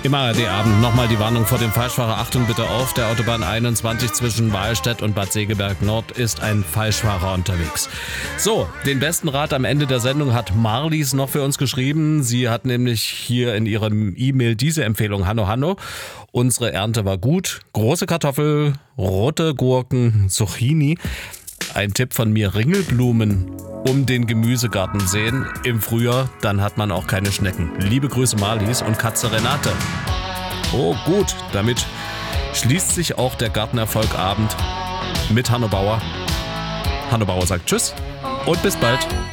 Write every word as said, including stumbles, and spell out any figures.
Im A R D-Abend nochmal die Warnung vor dem Falschfahrer. Achtung bitte auf, der Autobahn einundzwanzig zwischen Wahlstedt und Bad Segeberg Nord ist ein Falschfahrer unterwegs. So, den besten Rat am Ende der Sendung hat Marlies noch für uns geschrieben. Sie hat nämlich hier in ihrem E-Mail diese Empfehlung. Hanno, Hanno, unsere Ernte war gut. Große Kartoffel, rote Gurken, Zucchini. Ein Tipp von mir, Ringelblumen um den Gemüsegarten säen im Frühjahr, dann hat man auch keine Schnecken. Liebe Grüße Marlies und Katze Renate. Oh gut, damit schließt sich auch der Gartenerfolgabend mit Hanno Bauer. Hanno Bauer sagt Tschüss und bis bald.